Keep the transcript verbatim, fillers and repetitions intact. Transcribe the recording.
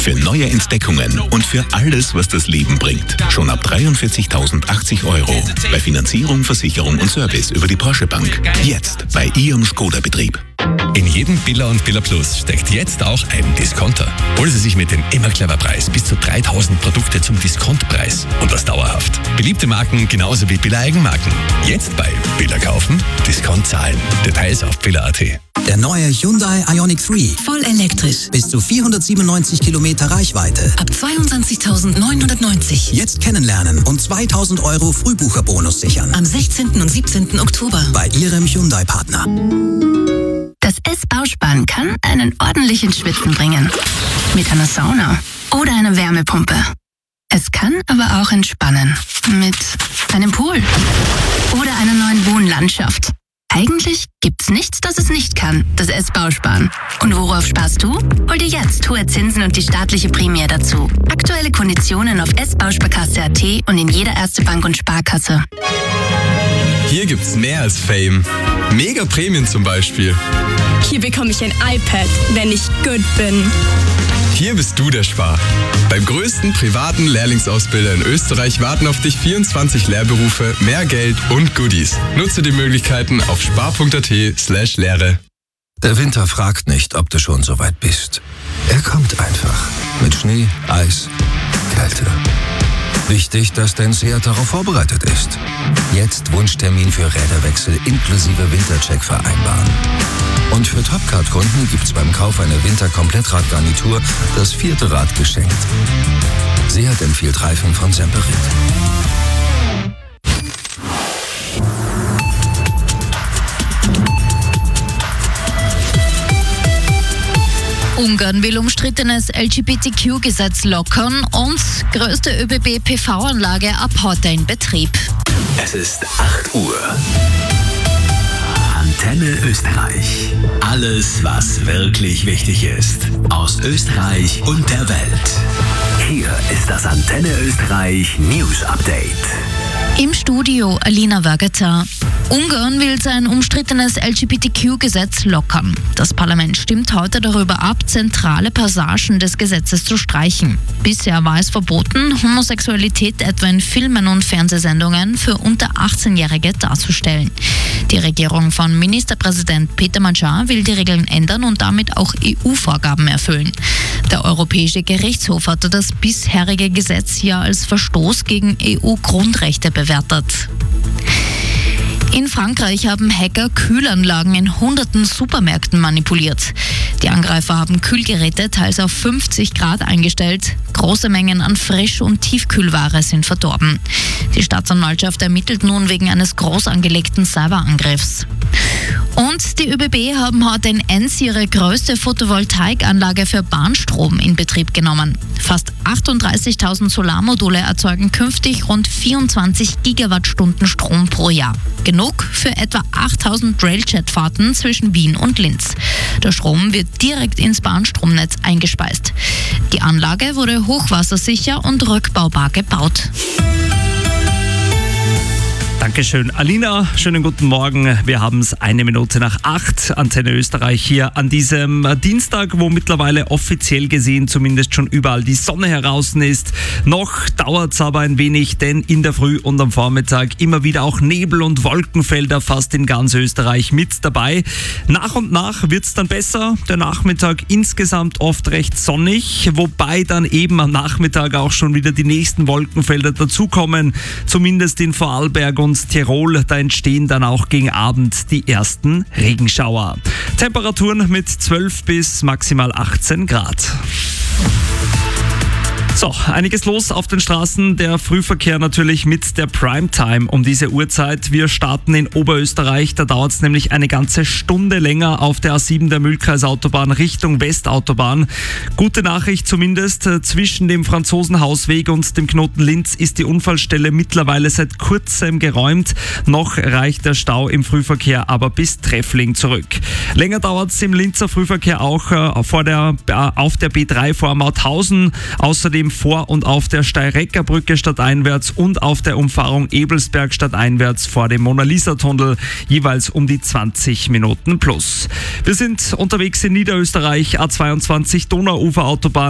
Für neue Entdeckungen und für alles, was das Leben bringt. Schon ab dreiundvierzigtausendachtzig Euro. Bei Finanzierung, Versicherung und Service über die Porsche Bank. Jetzt bei Ihrem Skoda-Betrieb. In jedem Billa und Billa Plus steckt jetzt auch ein Discounter. Holen Sie sich mit dem immer clever Preis bis zu dreitausend Produkte zum Diskontpreis. Und das dauerhaft. Beliebte Marken genauso wie Billa Eigenmarken. Jetzt bei Billa kaufen, Discount zahlen. Details auf billa punkt at. Der neue Hyundai Ioniq drei. Voll elektrisch. Bis zu vierhundertsiebenundneunzig Kilometer Reichweite. Ab zweiundzwanzigtausendneunhundertneunzig. Jetzt kennenlernen und zweitausend Euro Frühbucherbonus sichern. Am sechzehnten und siebzehnten Oktober. Bei Ihrem Hyundai-Partner. Das S-Bausparen kann einen ordentlichen Schwitzen bringen. Mit einer Sauna oder einer Wärmepumpe. Es kann aber auch entspannen. Mit einem Pool oder einer neuen Wohnlandschaft. Eigentlich gibt's nichts, das es nicht kann, das S-Bausparen. Und worauf sparst du? Hol dir jetzt hohe Zinsen und die staatliche Prämie dazu. Aktuelle Konditionen auf s bausparkasse punkt at und in jeder Erste Bank und Sparkasse. Hier gibt's mehr als Fame. Mega Prämien zum Beispiel. Hier bekomme ich ein iPad, wenn ich gut bin. Hier bist du der Spar. Beim größten privaten Lehrlingsausbilder in Österreich warten auf dich vierundzwanzig Lehrberufe, mehr Geld und Goodies. Nutze die Möglichkeiten auf spar punkt at slash Lehre. Der Winter fragt nicht, ob du schon so weit bist. Er kommt einfach. Mit Schnee, Eis, Kälte. Wichtig, dass dein Seat darauf vorbereitet ist. Jetzt Wunschtermin für Räderwechsel inklusive Wintercheck vereinbaren. Und für Topcard-Kunden gibt's beim Kauf einer Winter-Komplettradgarnitur das vierte Rad geschenkt. Seat empfiehlt Reifen von Semperit. Ungarn will umstrittenes L G B T Q-Gesetz lockern und größte ÖBB-P V-Anlage ab heute in Betrieb. Es ist acht Uhr. Antenne Österreich. Alles, was wirklich wichtig ist. Aus Österreich und der Welt. Hier ist das Antenne Österreich News Update. Im Studio Alina Wörgeter. Ungarn will sein umstrittenes L G B T Q-Gesetz lockern. Das Parlament stimmt heute darüber ab, zentrale Passagen des Gesetzes zu streichen. Bisher war es verboten, Homosexualität etwa in Filmen und Fernsehsendungen für unter achtzehnjährige darzustellen. Die Regierung von Ministerpräsident Peter Magyar will die Regeln ändern und damit auch E U-Vorgaben erfüllen. Der Europäische Gerichtshof hatte das bisherige Gesetz ja als Verstoß gegen E U-Grundrechte bewertet. In Frankreich haben Hacker Kühlanlagen in hunderten Supermärkten manipuliert. Die Angreifer haben Kühlgeräte teils auf fünfzig Grad eingestellt. Große Mengen an Frisch- und Tiefkühlware sind verdorben. Die Staatsanwaltschaft ermittelt nun wegen eines groß angelegten Cyberangriffs. Und die ÖBB haben heute in Enns ihre größte Photovoltaikanlage für Bahnstrom in Betrieb genommen. Fast achtunddreißigtausend Solarmodule erzeugen künftig rund vierundzwanzig Gigawattstunden Strom pro Jahr. Genug für etwa achttausend Railjet-Fahrten zwischen Wien und Linz. Der Strom wird direkt ins Bahnstromnetz eingespeist. Die Anlage wurde hochwassersicher und rückbaubar gebaut. Dankeschön, Alina. Schönen guten Morgen. Wir haben es eine Minute nach acht. Antenne Österreich hier an diesem Dienstag, wo mittlerweile offiziell gesehen zumindest schon überall die Sonne heraus ist. Noch dauert es aber ein wenig, denn in der Früh und am Vormittag immer wieder auch Nebel- und Wolkenfelder fast in ganz Österreich mit dabei. Nach und nach wird es dann besser. Der Nachmittag insgesamt oft recht sonnig, wobei dann eben am Nachmittag auch schon wieder die nächsten Wolkenfelder dazukommen, zumindest in Vorarlberg und Tirol, da entstehen dann auch gegen Abend die ersten Regenschauer. Temperaturen mit zwölf bis maximal achtzehn Grad. So, einiges los auf den Straßen. Der Frühverkehr natürlich mit der Primetime um diese Uhrzeit. Wir starten in Oberösterreich. Da dauert es nämlich eine ganze Stunde länger auf der A sieben der Mühlkreisautobahn Richtung Westautobahn. Gute Nachricht zumindest. Zwischen dem Franzosenhausweg und dem Knoten Linz ist die Unfallstelle mittlerweile seit kurzem geräumt. Noch reicht der Stau im Frühverkehr aber bis Treffling zurück. Länger dauert es im Linzer Frühverkehr auch äh, vor der, äh, auf der B drei vor Mauthausen. Außerdem vor und auf der Steireckerbrücke stadteinwärts und auf der Umfahrung Ebelsberg stadteinwärts vor dem Mona-Lisa-Tunnel jeweils um die zwanzig Minuten plus. Wir sind unterwegs in Niederösterreich, A zweiundzwanzig Donauuferautobahn.